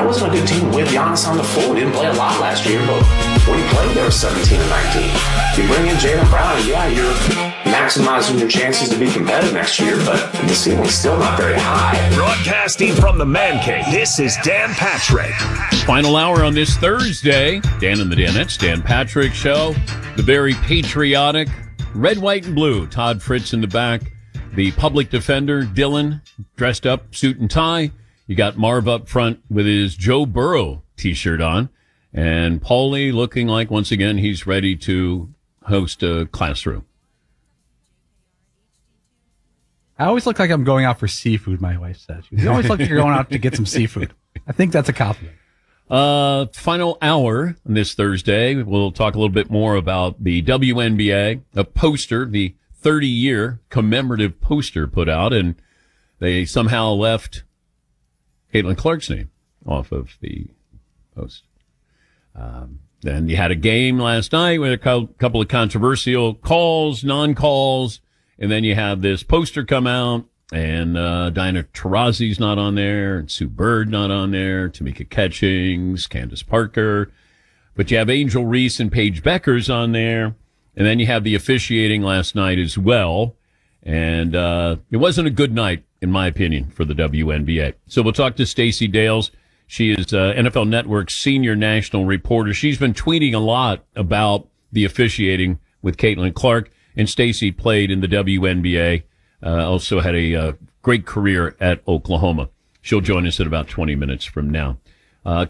wasn't a good team with Giannis on the floor. He didn't play a lot last year, but when he played, they were 17 and 19. You bring in Jaylen Brown, and yeah, you're maximizing your chances to be competitive next year, but the ceiling's still not very high. Broadcasting from the Man Cave, this is Dan Patrick. Final hour on this Thursday. Dan and the Danettes, Dan Patrick Show. The very patriotic red, white, and blue. Todd Fritz in the back. The public defender, Dylan, dressed up, suit and tie. You got Marv up front with his Joe Burrow T-shirt on. And Paulie looking like, once again, he's ready to host a classroom. I always look like I'm going out for seafood, my wife says. You always look like you're going out to get some seafood. I think that's a compliment. Final hour on this Thursday. We'll talk a little bit more about the WNBA, a poster, the 30-year commemorative poster put out, and they somehow left Caitlin Clark's name off of the post. Then you had a game last night with a couple of controversial calls, non-calls, and then you have this poster come out, and Diana Taurasi's not on there, and Sue Bird not on there, Tamika Catchings, Candace Parker, but you have Angel Reese and Paige Beckers on there. And then you have the officiating last night as well. And it wasn't a good night, in my opinion, for the WNBA. So we'll talk to Stacey Dales. She is NFL Network's senior national reporter. She's been tweeting a lot about the officiating with Caitlin Clark. And Stacey played in the WNBA, also had a great career at Oklahoma. She'll join us in about 20 minutes from now.